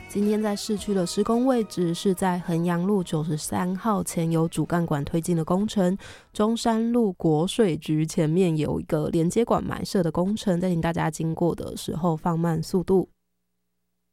今天在市区的施工位置是在衡阳路93号前有主干管推进的工程，中山路国水局前面有一个连接管埋设的工程，在请大家经过的时候放慢速度。